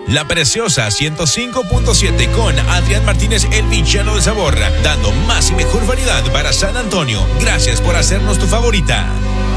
La Preciosa 105.7 con Adrián Martínez, el villano del sabor, dando más y mejor variedad para San Antonio. Gracias por hacernos tu favorita.